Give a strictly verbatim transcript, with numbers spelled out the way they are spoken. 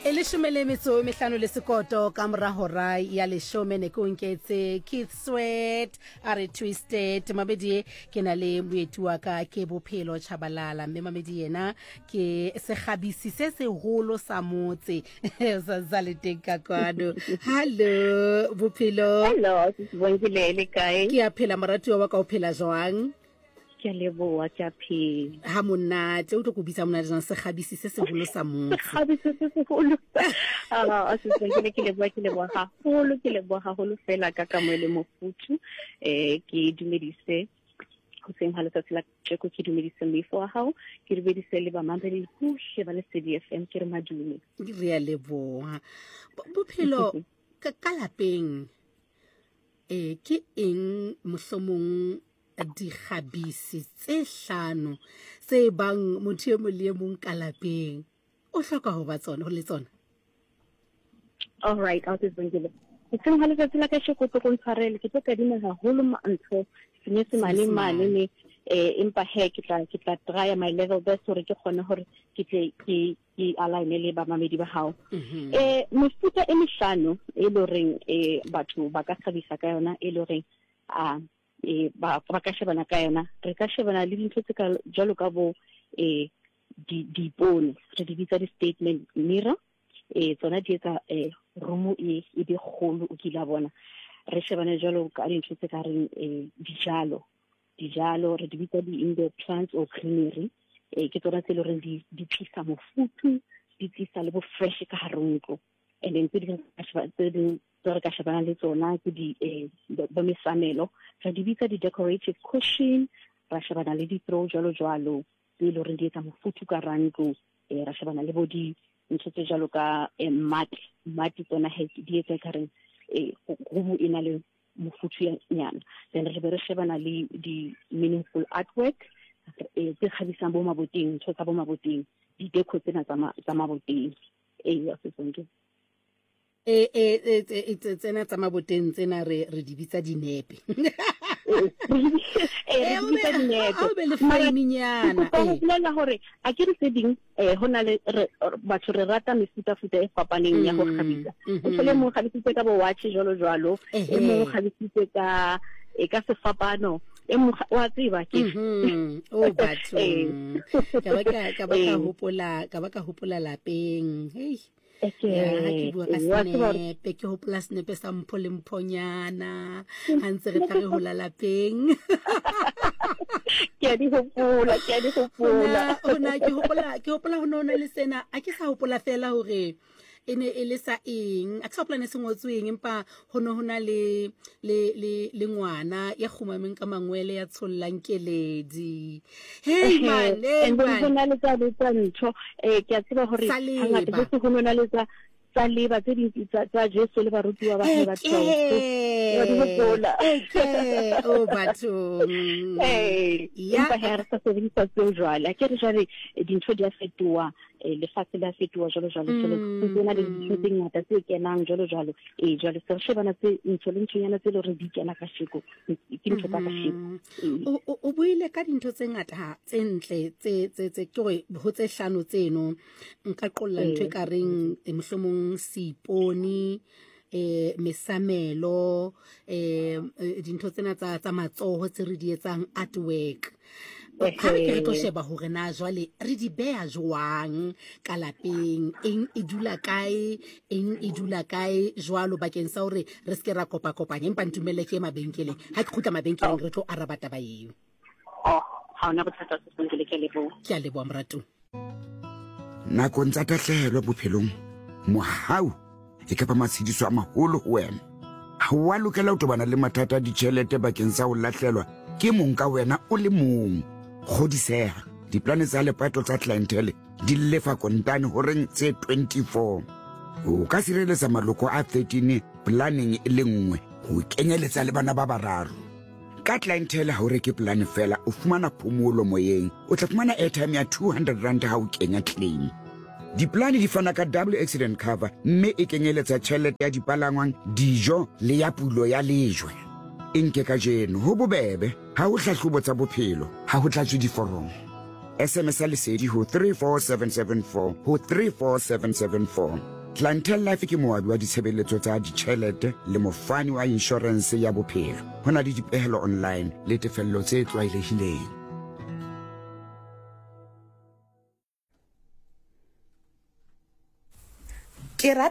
Elishome le metso mehlano le sekoto ka mora hora ya leshome ne ko nketse Keith Sweat are Twisted mabedi ke na le moeti wa ka ke Bophelo Chabalala mme mamedi yena ke segabisi se se holo sa motse sa zalete ka kwano. Hello Bophelo. Hello sisibongile kae ke a phela moratuwa wa ka o phela jwang? ke leboa ke a phela ha monate o tlo go bitsa monate jang segabisi se se holo sa motse segabisi se se holo ah sisibongile ke leboa ke leboa ha holo ke leboa ha holo fela ka ka moele mofuthu eh ke dumedise go seng ha letsatsi la tsheko ke dumedise mefo wa hao ke re bedise le ba mamele go sheba le C D F M ke re madume re a leboa Bophelo ka lapeng eh ke eng mohlomong di khabisi tse hlano tse bang motho e mole mong ka lapeng o hloka ho ba tsona ho le tsona. All right out is bongile ke hale ka tsela ka sheko tlo go ntshwarele ke tlo ka dina ga holo mantho senyetse mane mane ne eh empa he ke tla ke tla try my level best hore ke khone hore ke tle ke ke align le ba mamedi ba hao eh mofuta e mehlano e loreng eh batho ba ka tshabisa ka yona e loreng a e ba ba ka shebana ka yona re ka shebana le dintho tse ka jalo ka bo eh di di bone re di bitsa di statement mirror eh tsona di etsa eh room e e di kholo o kila bona re shebana jalo ka dintho tse ka reng eh dijalo dijalo re di bitsa di indoor plants or greenery eh ke tsona tse le re di di tlisa mofuthu di tlisa le bo fresh ka haronko and then tse di ka shebana tse di re ka shebana le tsona ke di eh ba mesamelo re di bitsa di decorative cushion ra shebana le di throw jalo jalo tse le re di etsa mofuthu ka ranko eh ra shebana le bo di ntse tse jalo ka mat mat tsona he di etsa ka re eh go ina le mofuthu nyana then re be re shebana le di meaningful artwork eh tse khabisang bo maboteng ntse tsa bo maboteng di deco tsena tsa maboteng eh ya se tsonke eh eh eh tsena tsa maboteng tsena re re di bitsa dinepe eh re bitsa dinepe ha o be le faininyana eh la hore a ke re se ding eh hona le batho re rata mefuta futa e fapaneng ya go khabisa o tshole mo khabisitse ka bo watch jalo jalo e mo khabisitse ka e ka sefapano e mo wa tseba ke o batho ka ba ka ba ka hopola ka ba ka hopola lapeng hey ke bua ka snepe ke hopola snepe sa mpho le mphonyana ha ntse re tla re hola lapeng ke di hopola ke di hopola ona ke hopola ke hopola ho nona le sena a ke sa hopola fela hore ene e le sa eng a ka plane se ngotsweng empa hono hona le le le le ngwana ya khumameng ka mangwele ya tsollang keledi hey man hey man hona le tsa tsa ntho eh ke a tseba hore hangata go se hona le tsa tsa leba tse dintsi tsa Jesu le barutiwa ba ba tsho wa di hopola eh o batho eh ya ba ha sa se di sa tsojala ke re jare dintho di a fetoa le fatse la fetoa jalo jalo le tsena le dintho tse ngata tse kenang jalo jalo eh jalo se shebana tse ntho le ntshonyana tse le re di kena ka sheko ke ntho tsa ka sheko o buile ka dintho tse ngata tse ntle tse tse tse ke ho tse hlano tseno nka qolla ntho e ka reng mohlomong siponi eh mesamelo eh dintho tsena tsa tsa matsoho tse re di etsang artwork ha re tlo sheba hore na jwale re di beha jwang ka lapeng eng e dula kae eng e dula kae jwalo bakeng sa hore re se ke ra kopa kopanya empa ntumelle ke mabenkeleng ha ke khutla mabenkeleng re tlo araba taba eo oh ha ona bothata se sengile ke lebo ke a lebo amrato nako ntsa tahlelo bophelong mohau e ka ba matshidiso a maholo ho wena ha wa lokela ho tobana le mathata a ditjhelete bakeng sa ho lahlelwa ke mong ka wena o le mong godiseha diplane tsa lepato tsa clientele di lefa kontane horeng tse twenty-four o ka sireletsa maloko a thirteen planning e le nngwe ho kenyeletsa le bana ba bararo ka clientele ha o reke plan fela o fumana phomolo moyeng o tla fumana airtime ya two hundred rand ha o kenya claim diplane di fana ka double accident cover mme e kenyeletsa tjhelete ya dipalangwang dijo le ya pulo ya lejwe inke ka jeno ho bobebe ha o hlahlobo tsa bophelo ha ho tlatswe diforomo S M S lesedi ho three four seven seven four ho three four seven seven four Clientele Life ke moabi wa ditshebeletso tsa ditjhelete le mofani wa insurance ya bophelo. Ho na le dipehelo online le tefello tse tlwaelehileng. Ke